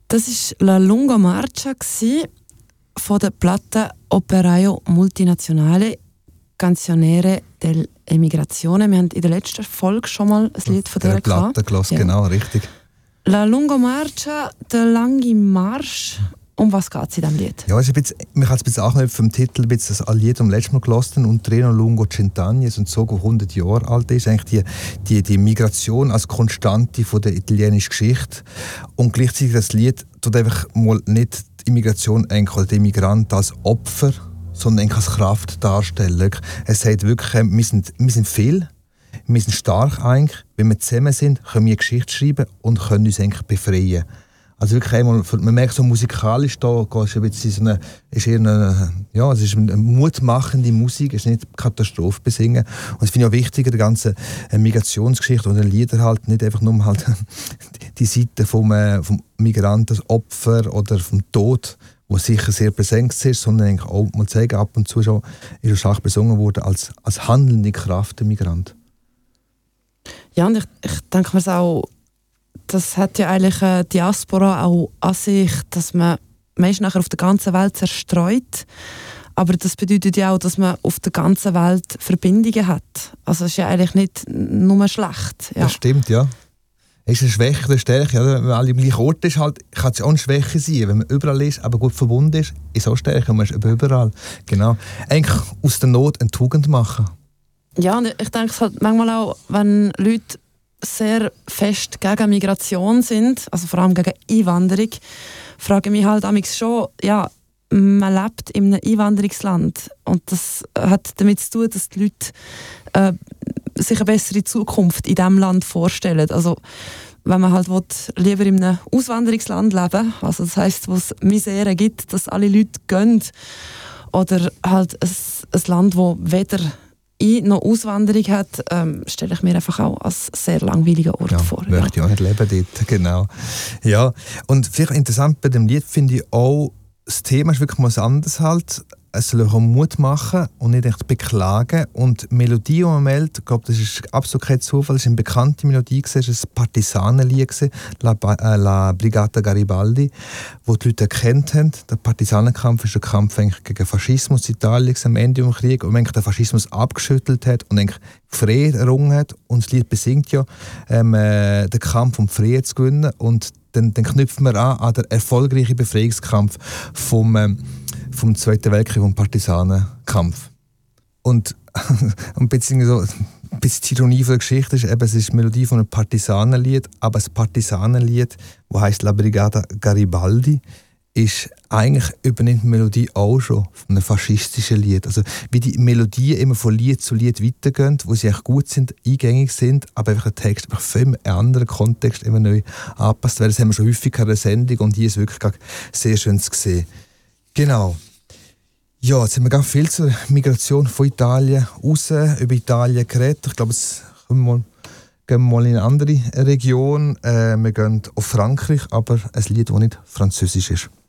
Das war La Lunga Marcia von der Platte Operaio Multinazionale Canzoniere dell'Emigrazione. Wir haben in der letzten Folge schon mal ein Lied von der Platte gehört, genau, richtig. La Lunga Marcia, der lange Marsch. Um was geht es in diesem Lied? Ja, also man kann es ein bisschen anknüpfen vom Titel, das Lied am letzten Mal gehört und Treno Lungo Cent'anni, und so 100 Jahre alt ist, eigentlich die Migration als Konstante von der italienischen Geschichte. Und gleichzeitig das Lied tut einfach mal nicht die Immigration oder die Immigranten als Opfer, sondern als Kraft darstellen. Es sagt wirklich, wir sind viel, wir sind stark eigentlich. Wenn wir zusammen sind, können wir Geschichte schreiben und können uns eigentlich befreien. Also wirklich einmal, man merkt so musikalisch, da ist ein bisschen es ist eine mutmachende Musik, es ist nicht Katastrophe besingen. Und das finde ich auch wichtiger, die ganze Migrationsgeschichte und den Lieder halt nicht einfach nur halt die Seite vom Migranten als Opfer oder vom Tod, wo sicher sehr präsent ist, sondern eigentlich auch mal zeigen, ab und zu schon ist er stark besungen worden als handelnde Kraft der Migrant. Ja, und ich denke mir auch, das hat ja eigentlich eine Diaspora auch an sich, dass man Menschen nachher auf der ganzen Welt zerstreut. Aber das bedeutet ja auch, dass man auf der ganzen Welt Verbindungen hat. Also es ist ja eigentlich nicht nur schlecht. Ja. Das stimmt, ja. Es ist eine Schwäche oder eine Stärke. Ja, wenn man alle im gleichen Ort ist, halt, kann es auch eine Schwäche sein. Wenn man überall ist, aber gut verbunden ist, ist es auch Stärke. Man ist überall. Genau. Eigentlich aus der Not eine Tugend machen. Ja, und ich denke es halt manchmal auch, wenn Leute sehr fest gegen Migration sind, also vor allem gegen Einwanderung, frage ich mich halt amigs schon, ja, man lebt in einem Einwanderungsland und das hat damit zu tun, dass die Leute sich eine bessere Zukunft in diesem Land vorstellen. Also wenn man halt will, lieber in einem Auswanderungsland leben, also das heisst, wo es Misere gibt, dass alle Leute gehen, oder halt ein Land, wo weder noch Auswanderung hat, stelle ich mir einfach auch als sehr langweiligen Ort vor. Möchte ich auch nicht leben dort, genau. Ja, und vielleicht interessant bei dem Lied finde ich auch, das Thema ist wirklich mal anders halt. Es soll auch Mut machen und nicht echt beklagen. Und die Melodie, die man meldet, ich glaube, das ist absolut kein Zufall, es war eine bekannte Melodie, es war ein Partisanenlied, La Brigata Garibaldi, wo die Leute erkannt haben. Der Partisanenkampf ist der Kampf eigentlich gegen Faschismus in Italien am Ende des Krieges, wo man den Faschismus abgeschüttelt hat und eigentlich Frieden errungen hat. Und das Lied besingt ja den Kampf, um Frieden zu gewinnen. Und dann knüpfen wir an den erfolgreichen Befreiungskampf vom Zweiten Weltkrieg, vom Partisanenkampf. Und ein bisschen die Ironie von der Geschichte ist, eben, es ist die Melodie von einem Partisanenlied, aber das Partisanenlied, das heisst La Brigata Garibaldi, ist eigentlich übernimmt die Melodie auch schon von einem faschistischen Lied. Also wie die Melodien immer von Lied zu Lied weitergehen, wo sie echt gut sind, eingängig sind, aber einfach der Text einfach viel in einen anderen Kontext immer neu angepasst wird. Das haben wir schon häufig in der Sendung und hier ist wirklich sehr schön zu sehen. Genau. Ja, jetzt haben wir ganz viel zur Migration von Italien raus, über Italien geredet. Ich glaube, jetzt gehen wir mal in eine andere Region. Wir gehen auf Frankreich, aber ein Lied, das nicht französisch ist.